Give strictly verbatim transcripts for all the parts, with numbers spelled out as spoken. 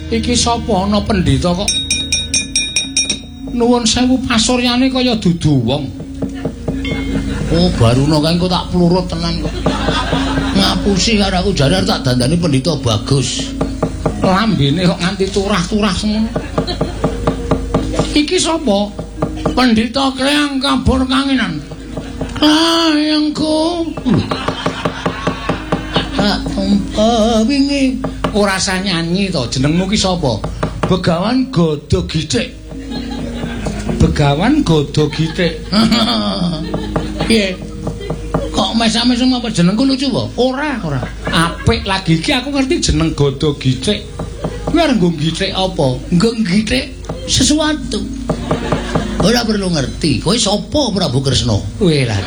Iki sapa ana pendhita kok nuwun sewu pasuryane kaya dudu wong. Oh, baruno kae kok tak plurut tenan kok. Ngapusi karo aku jare tak dandani pendhita bagus. Lambene kok nganti turah-turah semono. Iki sapa? Pendhita Kreyang Kabur Kanginan. Kreyangku. Tak tumpa wingi ora usah nyanyi to, jenengmu ki sapa? Begawan Godo Githik. Begawan Godo Githik. Piye? Kok mesam-mesam apa jenengku lucu apa? Ora, ora. Apik lagi iki aku ngerti jeneng Godo Githik. Kuwi arep nggo githik apa? Nggo githik sesuatu. Ora perlu ngerti. Kowe sapa Prabu Kresna? Kowe lah.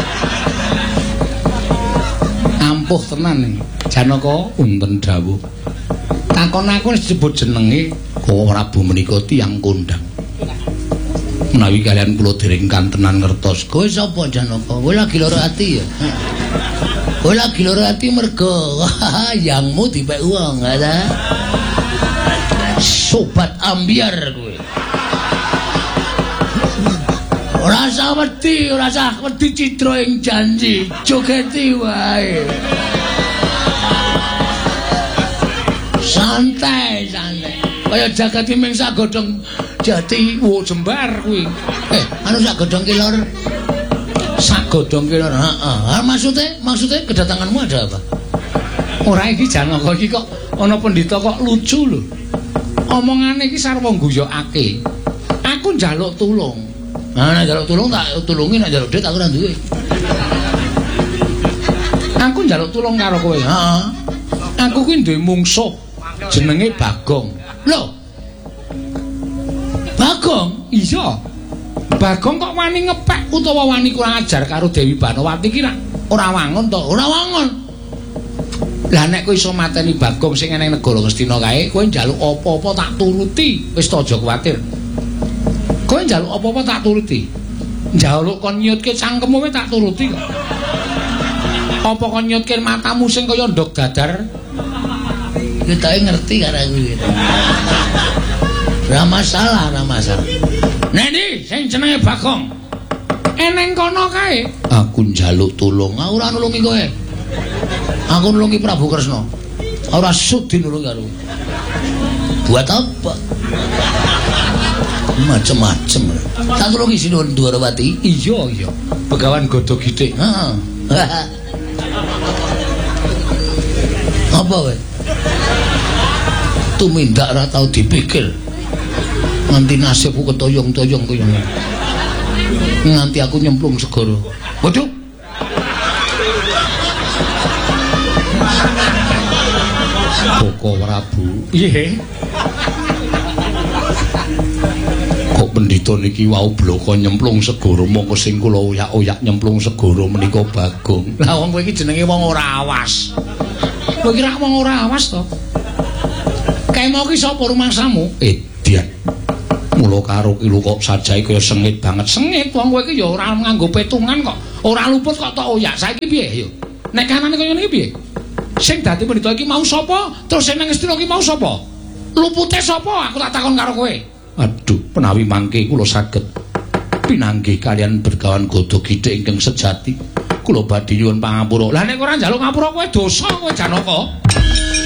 Ampuh tenan. Janaka unten dawuh. Takon aku disebut jenenge kok Prabu menika tiyang kondang. Menawi kalian kula dereng kantenan ngertos. Kowe sapa Janaka? Kowe lagi lara ati ya? Kowe lagi lara ati mergo yangmu dipek wong, ta? Sobat ambiar kowe. Ora usah wedi, ora usah wedi citra ing janji, jogeti wae. Santai, santai. Kaya jagati ming sak godhong jati wo jembar kuwi. Eh, anu sak godhong kilor. Sak godhong kilor. Heeh. Maksude, maksude kedatanganmu ada apa? Ora iki Janaka iki kok ana pendhita kok lucu lho. Omongane iki sarwa guyokake. Aku njaluk tulung. Nah, nek njaluk tulung tak tulungi, nek njaluk dhuwit aku ora duwe. Aku njaluk tulung karo kowe. Heeh. Aku kuwi duwe mungsuh jenenge Bagong. Lho. Bagong? Iya. Bagong kok wani ngepek utawa wani kurang ajar karo Dewi Banowati ki ora wangun to? Ora wangun. Lah nek kowe iso mateni Bagong sing ana ing negara Ngastina kae, kowe njaluk apa-apa tak turuti. Wis to aja kuwatir. Kowe njaluk apa-apa tak turuti. Njaluk kon nyutke cangkemmu kowe tak turuti kok. Apa kon nyutke matamu sing kaya ndok dadar? Kita ngerti karo kuwi. Ora masalah, ora masalah. Nek ndi sing jenenge Bagong? Eneng kono kae. Aku njaluk tulung, ora nulungi kowe. Aku nulungi Prabu Kresna. Ora sudi nulung karo. Buat apa? Macem-macem. Tak tulungi Sinuwun Dwarawati. Iya, iya. Begawan Godo Githik. Heeh. Apa kowe? Tumindak ora tau dipikir. Nganti nasibku ketoyong-toyong koyo ngene. Nganti aku nyemplung segara. Waduh. Koko Prabu. Piye? Kok pendhita niki wau bloko nyemplung segara mongko sing kula oyak-oyak nyemplung segara menika Bagong. Lah wong kowe iki jenenge wong ora awas. Kowe kira wong ora awas to? Kae mau ki sapa rumangsamu? Edian. Mula karo ki lho kok sajae kaya sengit banget. Sengit wong kowe iki ya ora nganggo petungan kok. Ora luput kok tok oyak. Saiki piye yo? Nek kanane kaya ngene piye? Sing dadi pendhita iki mau sapa? Terus sing nang Ngastina iki mau sapa? Lupute sapa? Aku tak takon karo kowe. Aduh, penawi mangke kula saged pinanggih kalian Begawan Godo Githik ingkang sejati. Kula badhe nyuwun pangapura. Lah nek ora njaluk ngapura kowe dosa kowe Janaka.